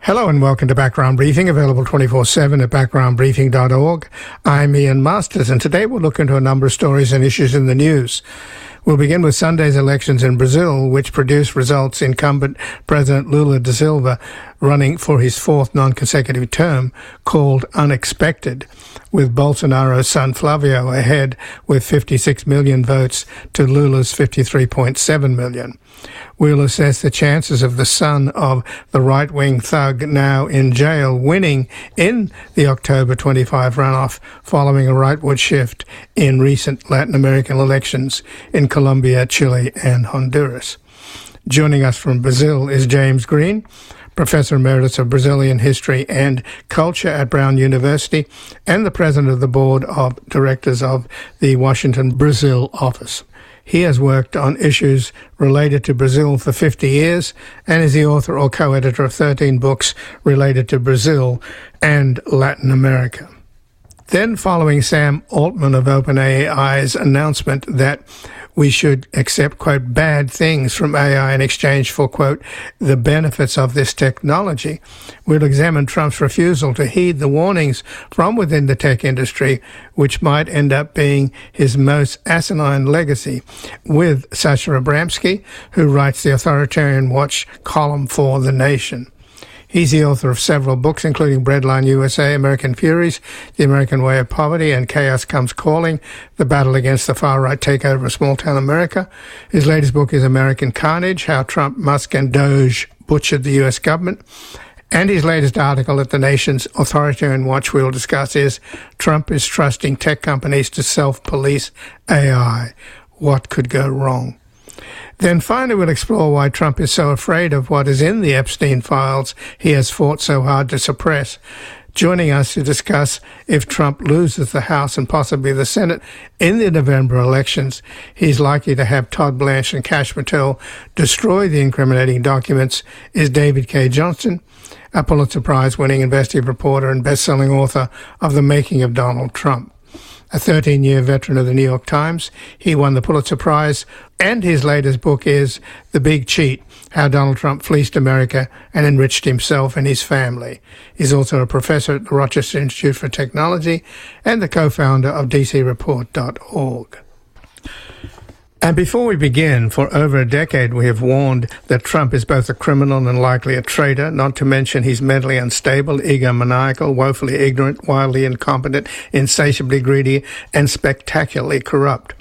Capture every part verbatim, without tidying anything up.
Hello and welcome to Background Briefing, available twenty-four seven at background briefing dot org. I'm Ian Masters, and today we'll look into a number of stories and issues in the news. We'll begin with Sunday's elections in Brazil, which produced results incumbent President Lula da Silva running for his fourth non-consecutive term, called unexpected, with Bolsonaro's son Flavio ahead with fifty-six million votes to Lula's fifty-three point seven million. We'll assess the chances of the son of the right-wing thug now in jail winning in the October twenty-five runoff following a rightward shift in recent Latin American elections in Colombia, Chile, and Honduras. Joining us from Brazil is James Green, Professor Emeritus of Brazilian History and Culture at Brown University and the President of the Board of Directors of the Washington Brazil office. He has worked on issues related to Brazil for fifty years and is the author or co-editor of thirteen books related to Brazil and Latin America. Then, following Sam Altman of OpenAI's announcement that we should accept, quote, bad things from A I in exchange for, quote, the benefits of this technology, we'll examine Trump's refusal to heed the warnings from within the tech industry, which might end up being his most asinine legacy, with Sasha Abramsky, who writes the Authoritarian Watch column for The Nation. He's the author of several books, including Breadline U S A, American Furies, The American Way of Poverty, and Chaos Comes Calling, The Battle Against the Far-Right Takeover of Small-Town America. His latest book is American Carnage, How Trump, Musk, and Doge Butchered the U S Government. And his latest article at The Nation's Authoritarian Watch we'll discuss is Trump is Trusting Tech Companies to Self-Police A I. What could go wrong? Then finally we'll explore why Trump is so afraid of what is in the Epstein files he has fought so hard to suppress. Joining us to discuss if Trump loses the House and possibly the Senate in the November elections, he's likely to have Todd Blanche and Kash Patel destroy the incriminating documents, is David Cay Johnston, a Pulitzer Prize-winning investigative reporter and best-selling author of The Making of Donald Trump. A thirteen-year veteran of the New York Times, he won the Pulitzer Prize, and his latest book is The Big Cheat, How Donald Trump Fleeced America and Enriched Himself and His Family. He's also a professor at the Rochester Institute for Technology and the co-founder of D C report dot org. And before we begin, for over a decade we have warned that Trump is both a criminal and likely a traitor, not to mention he's mentally unstable, egomaniacal, woefully ignorant, wildly incompetent, insatiably greedy, and spectacularly corrupt.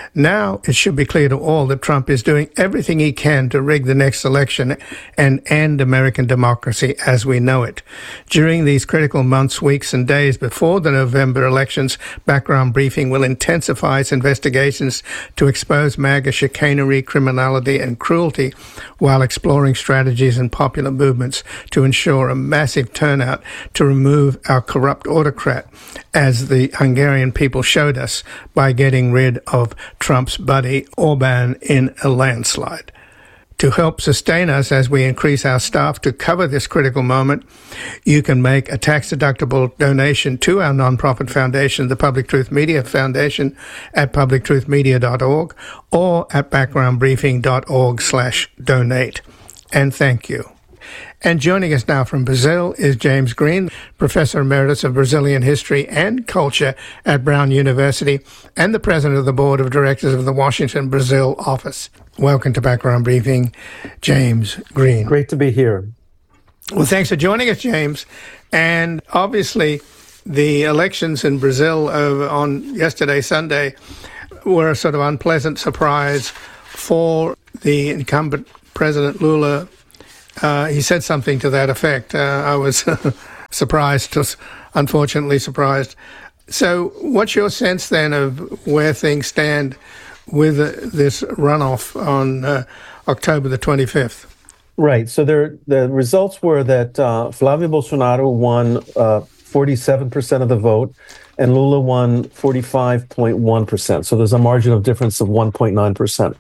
Now it should be clear to all that Trump is doing everything he can to rig the next election and end American democracy as we know it. During these critical months, weeks, and days before the November elections, Background Briefing will intensify its investigations to expose MAGA chicanery, criminality, and cruelty, while exploring strategies and popular movements to ensure a massive turnout to remove our corrupt autocrat, as the Hungarian people showed us by getting rid of Trump's buddy Orban in a landslide. To help sustain us as we increase our staff to cover this critical moment, you can make a tax-deductible donation to our nonprofit foundation, the Public Truth Media Foundation, at public truth media dot org or at background briefing dot org slash donate. And thank you. And joining us now from Brazil is James Green, Professor Emeritus of Brazilian History and Culture at Brown University and the President of the Board of Directors of the Washington Brazil office. Welcome to Background Briefing, James Green. Great to be here. Well, thanks for joining us, James. And obviously, the elections in Brazil over on yesterday, Sunday, were a sort of unpleasant surprise for the incumbent President Lula. Uh, he said something to that effect. Uh, I was surprised, just unfortunately surprised. So what's your sense then of where things stand with uh, this runoff on uh, October the twenty-fifth? Right. So there, the results were that uh, Flavio Bolsonaro won uh, forty-seven percent of the vote and Lula won forty-five point one percent. So there's a margin of difference of one point nine percent.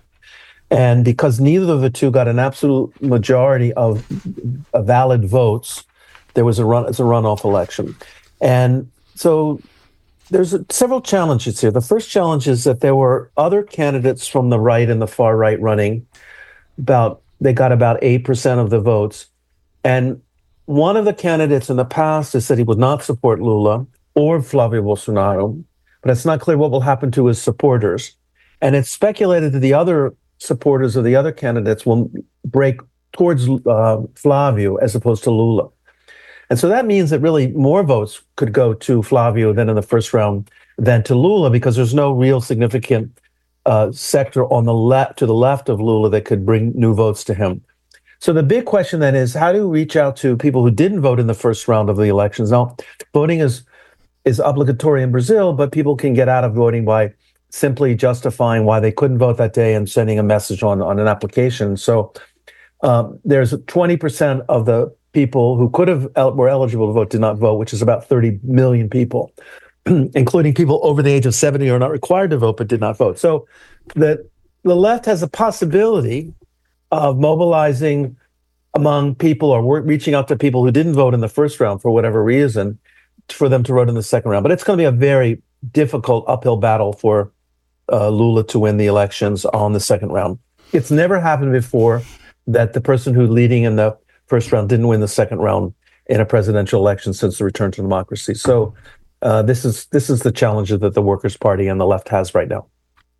And because neither of the two got an absolute majority of uh, valid votes, there was a run. It's a runoff election, and so there's a, several challenges here. The first challenge is that there were other candidates from the right and the far right running. About they got about eight percent of the votes, and one of the candidates in the past has said he would not support Lula or Flavio Bolsonaro, but it's not clear what will happen to his supporters. And it's speculated that the other supporters of the other candidates will break towards uh, Flavio as opposed to Lula. And so that means that really more votes could go to Flavio than in the first round than to Lula, because there's no real significant uh, sector on the left to the left of Lula that could bring new votes to him. So the big question then is, how do you reach out to people who didn't vote in the first round of the elections? Now, voting is is obligatory in Brazil, but people can get out of voting by simply justifying why they couldn't vote that day and sending a message on, on an application. So um, there's twenty percent of the people who could have were eligible to vote did not vote, which is about thirty million people, including people over the age of seventy who are not required to vote but did not vote. So the the left has a possibility of mobilizing among people or reaching out to people who didn't vote in the first round for whatever reason for them to vote in the second round. But it's going to be a very difficult uphill battle for uh, Lula to win the elections on the second round. It's never happened before that the person who's leading in the first round didn't win the second round in a presidential election since the return to democracy. So uh, this is this is the challenge that the Workers' Party and the left has right now.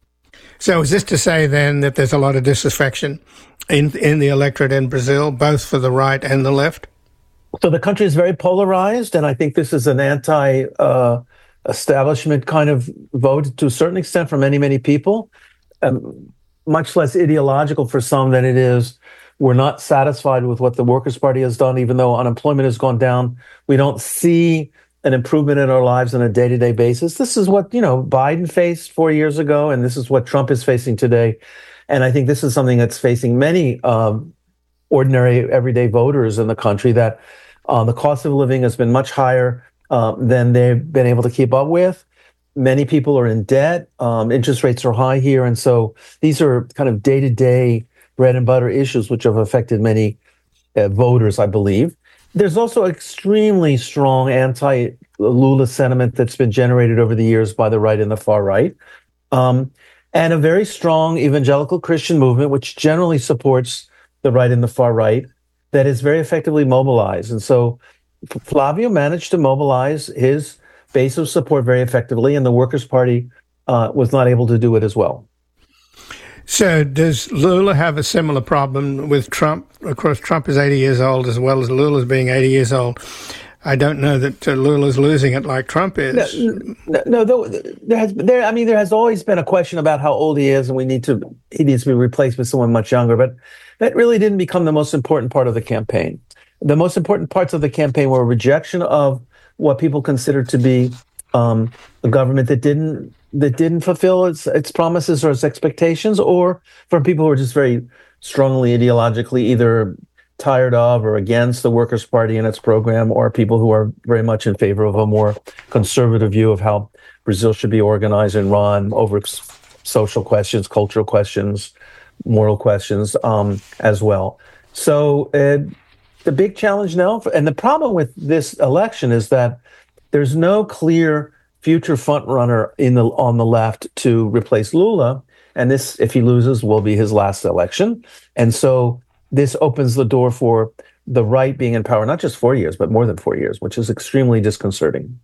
So is this to say then that there's a lot of disaffection in in the electorate in Brazil, both for the right and the left? So the country is very polarized, and I think this is an anti-establishment uh, kind of vote to a certain extent for many, many people, um, much less ideological for some than it is. We're not satisfied with what the Workers' Party has done, even though unemployment has gone down. We don't see an improvement in our lives on a day-to-day basis. This is what, you know, Biden faced four years ago, and this is what Trump is facing today. And I think this is something that's facing many um, ordinary, everyday voters in the country, that uh, the cost of living has been much higher uh, than they've been able to keep up with. Many people are in debt. Um, interest rates are high here. And so these are kind of day-to-day bread and butter issues which have affected many uh, voters, I believe. There's also extremely strong anti-Lula sentiment that's been generated over the years by the right and the far right, um, and a very strong evangelical Christian movement, which generally supports the right and the far right, that is very effectively mobilized. And so Flavio managed to mobilize his base of support very effectively, and the Workers' Party uh, was not able to do it as well. So does Lula have a similar problem with Trump? Of course, Trump is eighty years old as well as Lula's being eighty years old. I don't know that uh, Lula's losing it like Trump is. No, no, no there has there. I mean, there has always been a question about how old he is, and we need to he needs to be replaced with someone much younger. But that really didn't become the most important part of the campaign. The most important parts of the campaign were rejection of what people considered to be um, a government that didn't. that didn't fulfill its its promises or its expectations, or from people who are just very strongly ideologically either tired of or against the Workers' Party and its program, or people who are very much in favor of a more conservative view of how Brazil should be organized and run over social questions, cultural questions, moral questions um, as well. So uh, the big challenge now, and the problem with this election is that there's no clear future front runner in the on the left to replace Lula, and this, if he loses, will be his last election. And so this opens the door for the right being in power, not just four years, but more than four years, which is extremely disconcerting.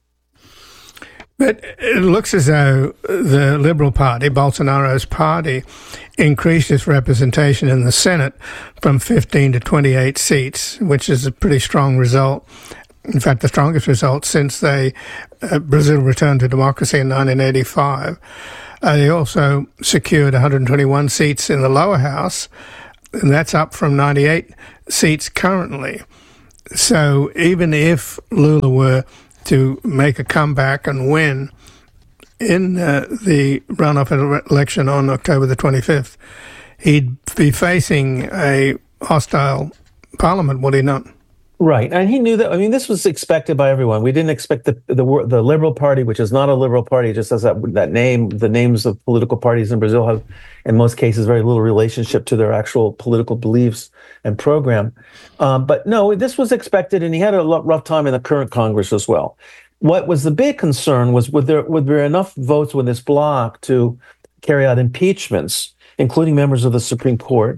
But it looks as though the Liberal Party, Bolsonaro's party, increased its representation in the Senate from fifteen to twenty-eight seats, which is a pretty strong result. In fact, the strongest result since they uh, Brazil returned to democracy in nineteen eighty-five. Uh, they also secured one hundred twenty-one seats in the lower house, and that's up from ninety-eight seats currently. So even if Lula were to make a comeback and win in uh, the runoff election on October the twenty-fifth, he'd be facing a hostile parliament, would he not? Right, and he knew that. I mean, this was expected by everyone. We didn't expect the the, the Liberal Party, which is not a liberal party, just has that that name. The names of political parties in Brazil have, in most cases, very little relationship to their actual political beliefs and program. Um, but no, this was expected, and he had a rough time in the current Congress as well. What was the big concern was would there would there enough votes with this bloc to carry out impeachments, including members of the Supreme Court,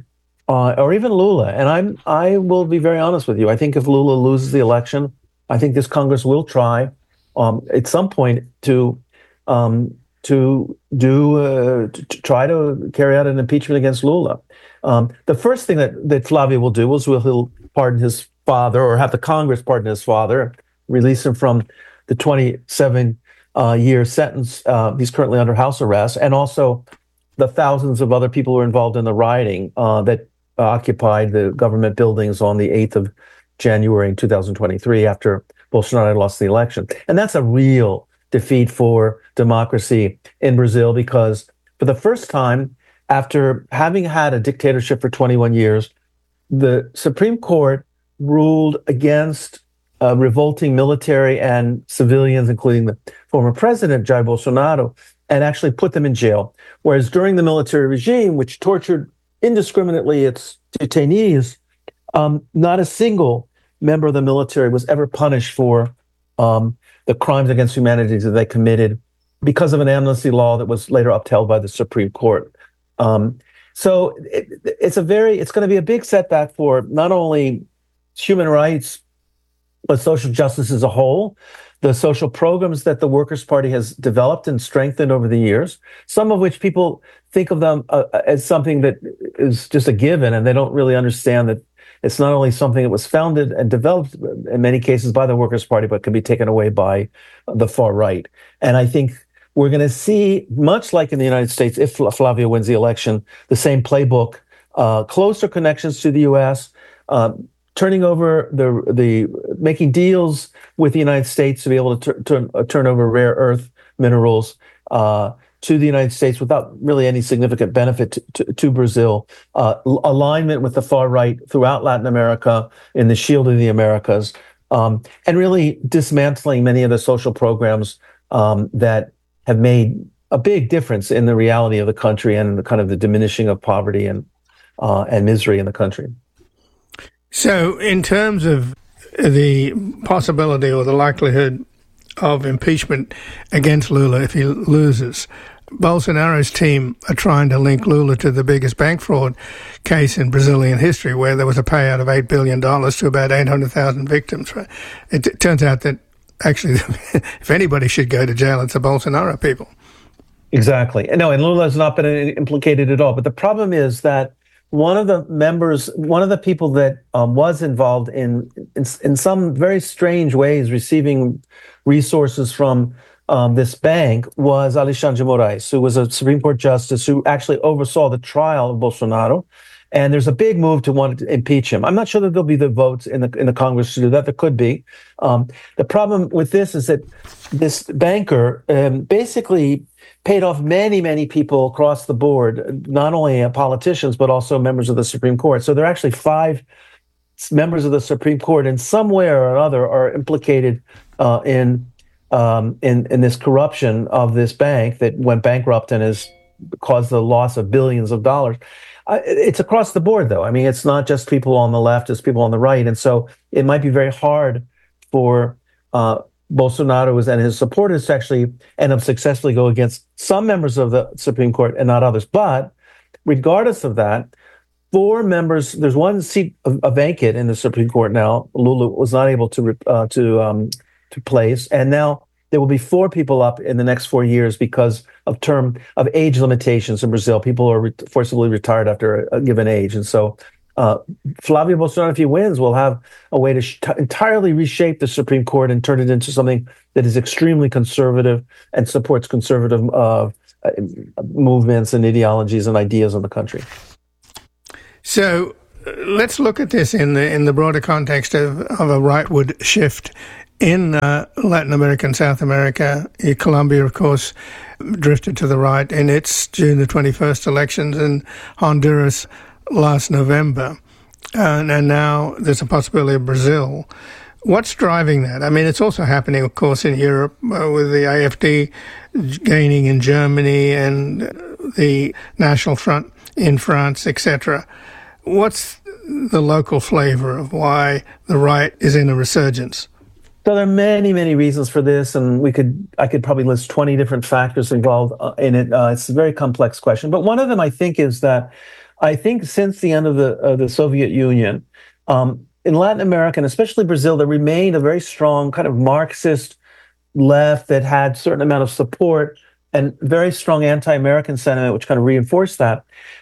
uh, or even Lula. And I'm I will be very honest with you. I think if Lula loses the election, I think this Congress will try um, at some point to um, to do uh, to, to try to carry out an impeachment against Lula. Um, the first thing that, that Flavio will do is will he'll pardon his father, or have the Congress pardon his father, release him from the twenty-seven uh, year sentence. Uh, he's currently under house arrest, and also the thousands of other people who were involved in the rioting uh, that uh, occupied the government buildings on the eighth of January in two thousand twenty-three after Bolsonaro lost the election. And that's a real defeat for democracy in Brazil, because for the first time, after having had a dictatorship for twenty-one years, the Supreme Court ruled against uh, revolting military and civilians, including the former president, Jair Bolsonaro, and actually put them in jail. Whereas during the military regime, which tortured indiscriminately its detainees, um, not a single member of the military was ever punished for um, the crimes against humanity that they committed because of an amnesty law that was later upheld by the Supreme Court. Um, so it, it's a very, it's going to be a big setback for not only human rights, but social justice as a whole. The social programs that the Workers' Party has developed and strengthened over the years, some of which people think of them uh, as something that is just a given, and they don't really understand that it's not only something that was founded and developed in many cases by the Workers' Party, but can be taken away by the far right. And I think we're going to see, much like in the United States, if Flavio wins the election, the same playbook, uh, closer connections to the U S, uh, turning over the the making deals with the United States to be able to tur- turn uh, turn over rare earth minerals uh, to the United States without really any significant benefit to, to, to Brazil. Uh, alignment with the far right throughout Latin America in the Shield of the Americas, um, and really dismantling many of the social programs um, that have made a big difference in the reality of the country and the kind of the diminishing of poverty and uh, and misery in the country. So in terms of the possibility or the likelihood of impeachment against Lula if he loses, Bolsonaro's team are trying to link Lula to the biggest bank fraud case in Brazilian history, where there was a payout of eight billion dollars to about eight hundred thousand victims. It t- turns out that actually, if anybody should go to jail, it's the Bolsonaro people. Exactly. No, and Lula has not been implicated at all. But the problem is that one of the members, one of the people that um, was involved in, in in some very strange ways receiving resources from um, this bank was Alexandre de Moraes, who was a Supreme Court justice who actually oversaw the trial of Bolsonaro. And there's a big move to want to impeach him. I'm not sure that there'll be the votes in the in the Congress to do that. There could be. Um, the problem with this is that this banker um, basically paid off many, many people across the board, not only uh, politicians, but also members of the Supreme Court. So there are actually five members of the Supreme Court in some way or another are implicated uh, in, um, in in this corruption of this bank that went bankrupt and has caused the loss of billions of dollars. Uh, it's across the board, though. I mean, it's not just people on the left, it's people on the right. And so it might be very hard for uh, Bolsonaro and his supporters to actually end up successfully go against some members of the Supreme Court and not others. But regardless of that, four members, there's one seat of, of vacant in the Supreme Court now. Lula was not able to uh, to um, to place, and now there will be four people up in the next four years because of term of age limitations in Brazil. People are re- forcibly retired after a, a given age, and so uh, Flavio Bolsonaro, if he wins, will have a way to sh- entirely reshape the Supreme Court and turn it into something that is extremely conservative and supports conservative uh, movements and ideologies and ideas in the country. So uh, let's look at this in the in the broader context of, of a rightward shift in uh, Latin America and South America. Colombia, of course, drifted to the right in its June the twenty-first elections, and Honduras last November. And, and now there's a possibility of Brazil. What's driving that? I mean, it's also happening, of course, in Europe uh, with the A F D gaining in Germany and the National Front in France, et cetera. What's the local flavor of why the right is in a resurgence? So there are many, many reasons for this, and we could I could probably list twenty different factors involved uh, in it. Uh, it's a very complex question, but one of them I think is that I think since the end of the of the Soviet Union, um, in Latin America, and especially Brazil, there remained a very strong kind of Marxist left that had a certain amount of support and very strong anti-American sentiment, which kind of reinforced that,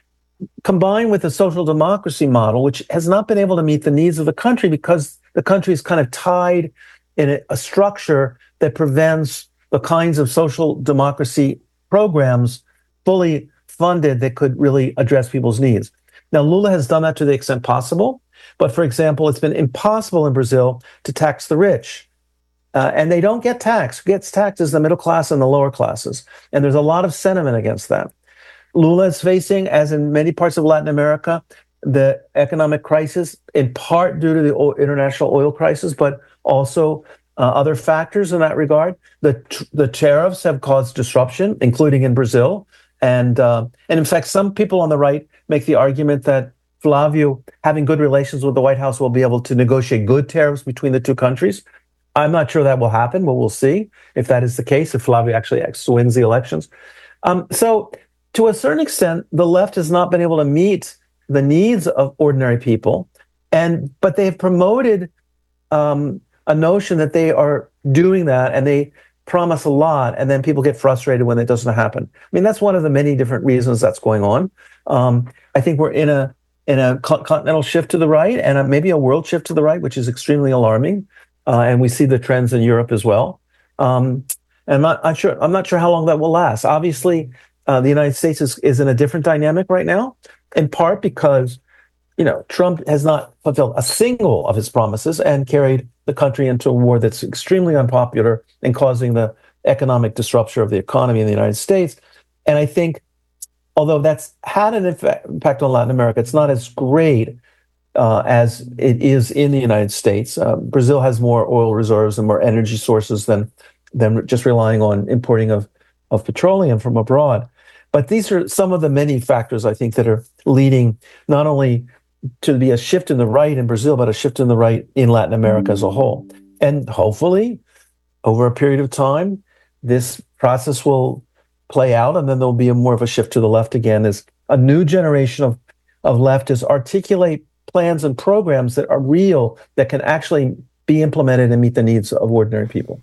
combined with the social democracy model, which has not been able to meet the needs of the country because the country is kind of tied in a, a structure that prevents the kinds of social democracy programs fully funded that could really address people's needs. Now, Lula has done that to the extent possible, but for example, it's been impossible in Brazil to tax the rich. Uh, and they don't get taxed. Who gets taxed is the middle class and the lower classes. And there's a lot of sentiment against that. Lula is facing, as in many parts of Latin America, the economic crisis, in part due to the o- international oil crisis, but also uh, other factors in that regard. The the tariffs have caused disruption, including in Brazil. And, uh, and in fact, some people on the right make the argument that Flavio, having good relations with the White House, will be able to negotiate good tariffs between the two countries. I'm not sure that will happen, but we'll see if that is the case, if Flavio actually wins the elections. Um, so to a certain extent, the left has not been able to meet the needs of ordinary people, and but they have promoted um, a notion that they are doing that, and they promise a lot, and then people get frustrated when it doesn't happen. I mean, that's one of the many different reasons that's going on. Um, I think we're in a in a continental shift to the right, and a, maybe a world shift to the right, which is extremely alarming. Uh, and we see the trends in Europe as well. Um, and I'm not, I'm sure. I'm not sure how long that will last. Obviously, uh, the United States is, is in a different dynamic right now, in part because, you know, Trump has not fulfilled a single of his promises and carried the country into a war that's extremely unpopular and causing the economic disruption of the economy in the United States. And I think, although that's had an effect, impact on Latin America, it's not as great Uh, as it is in the United States. Uh, Brazil has more oil reserves and more energy sources than than just relying on importing of, of petroleum from abroad. But these are some of the many factors, I think, that are leading not only to be a shift in the right in Brazil, but a shift in the right in Latin America as a whole. And hopefully, over a period of time, this process will play out, and then there'll be a more of a shift to the left again as a new generation of, of leftists articulate plans and programs that are real, that can actually be implemented and meet the needs of ordinary people.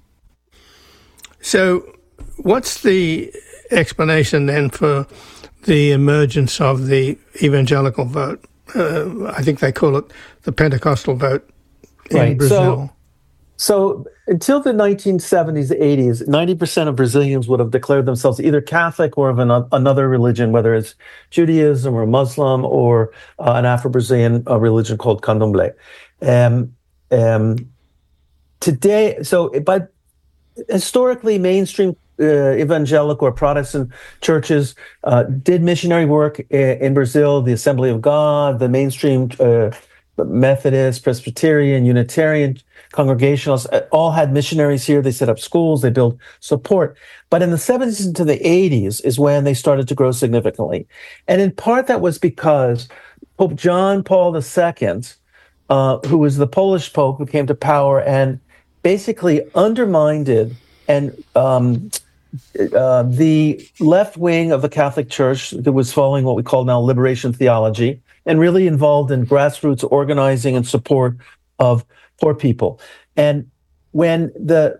So what's the explanation then for the emergence of the evangelical vote? Uh, I think they call it the Pentecostal vote in right. Brazil. So, so until the nineteen seventies, eighties, ninety percent of Brazilians would have declared themselves either Catholic or of an, another religion, whether it's Judaism or Muslim or uh, an Afro-Brazilian uh, religion called Candomblé. Um, um, today, so but historically, mainstream uh, evangelical or Protestant churches uh, did missionary work in, in Brazil, the Assembly of God, the mainstream uh, Methodist, Presbyterian, Unitarian, Congregationalists, all had missionaries here. They set up schools, they built support. But in the seventies into the eighties is when they started to grow significantly. And in part that was because Pope John Paul the Second, uh, who was the Polish Pope who came to power and basically undermined and um, uh, the left wing of the Catholic Church that was following what we call now liberation theology, and really involved in grassroots organizing and support of poor people. And when the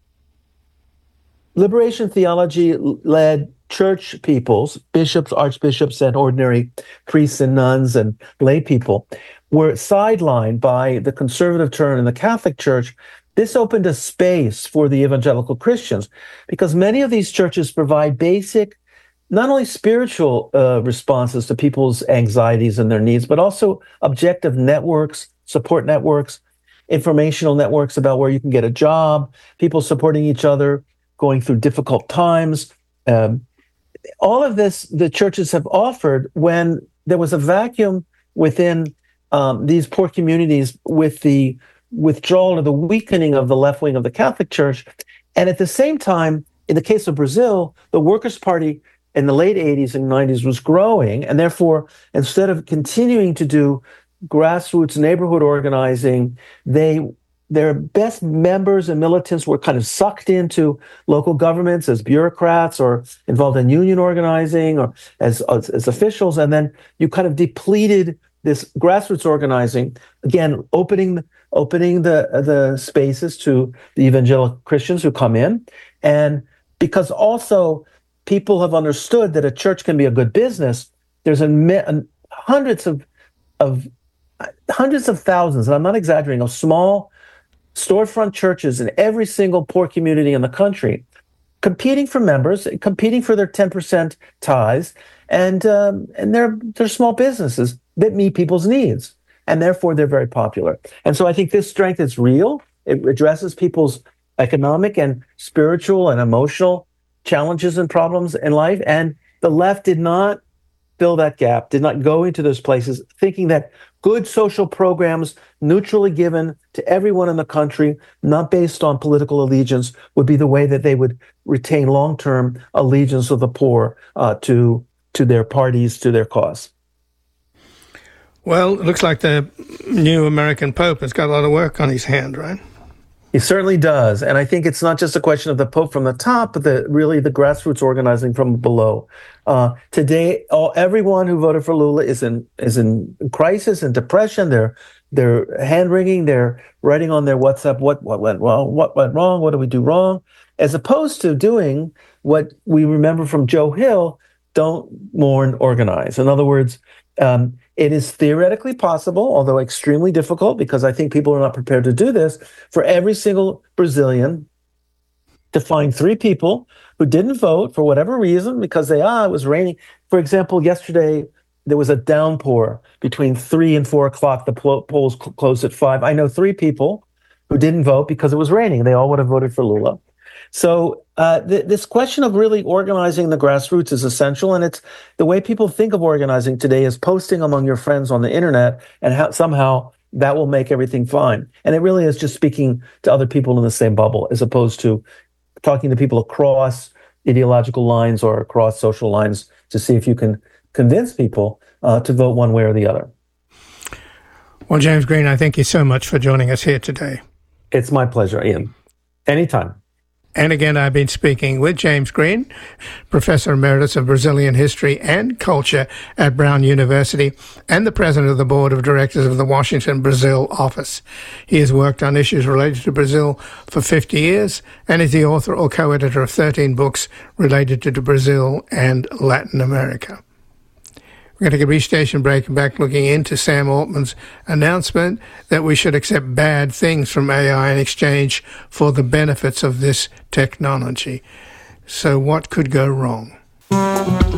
liberation theology led church peoples, bishops, archbishops, and ordinary priests and nuns and lay people were sidelined by the conservative turn in the Catholic Church, this opened a space for the evangelical Christians, because many of these churches provide basic, not only spiritual uh, responses to people's anxieties and their needs, but also objective networks, support networks, informational networks about where you can get a job, people supporting each other, going through difficult times. Um, all of this, the churches have offered when there was a vacuum within um, these poor communities with the withdrawal or the weakening of the left wing of the Catholic Church. And at the same time, in the case of Brazil, the Workers' Party in the late eighties and nineties was growing. And therefore, instead of continuing to do grassroots neighborhood organizing, they their best members and militants were kind of sucked into local governments as bureaucrats or involved in union organizing or as, as, as officials. And then you kind of depleted this grassroots organizing, again, opening opening the, the spaces to the evangelical Christians who come in. And because also people have understood that a church can be a good business, there's a, a hundreds of, of hundreds of thousands, and I'm not exaggerating, of small storefront churches in every single poor community in the country, competing for members, competing for their ten percent tithes, and um, and they're they're small businesses that meet people's needs, and therefore they're very popular. And so I think this strength is real. It addresses people's economic and spiritual and emotional challenges and problems in life. And the left did not fill that gap, did not go into those places thinking that good social programs, neutrally given to everyone in the country, not based on political allegiance, would be the way that they would retain long-term allegiance of the poor uh, to, to their parties, to their cause. Well, it looks like the new American Pope has got a lot of work on his hand, right? He certainly does. And I think it's not just a question of the Pope from the top, but the, really the grassroots organizing from below. Uh, today, all, everyone who voted for Lula is in is in crisis and depression. They're they're hand-wringing. They're writing on their WhatsApp, what, what went wrong? What went wrong? What did we do wrong? As opposed to doing what we remember from Joe Hill, don't mourn, organize. In other words, um, it is theoretically possible, although extremely difficult, because I think people are not prepared to do this, for every single Brazilian to find three people who didn't vote for whatever reason, because they, ah, it was raining. For example, yesterday, there was a downpour between three and four o'clock. The polls closed at five. I know three people who didn't vote because it was raining. They all would have voted for Lula. So uh, th- this question of really organizing the grassroots is essential, and it's the way people think of organizing today is posting among your friends on the internet, and how, somehow that will make everything fine. And it really is just speaking to other people in the same bubble, as opposed to talking to people across ideological lines or across social lines to see if you can convince people uh, to vote one way or the other. Well, James Green, I thank you so much for joining us here today. It's my pleasure, Ian. Anytime. And again, I've been speaking with James Green, Professor Emeritus of Brazilian History and Culture at Brown University and the President of the Board of Directors of the Washington Brazil office. He has worked on issues related to Brazil for fifty years and is the author or co-editor of thirteen books related to Brazil and Latin America. We're going to take a brief station break and back looking into Sam Altman's announcement that we should accept bad things from A I in exchange for the benefits of this technology. So what could go wrong?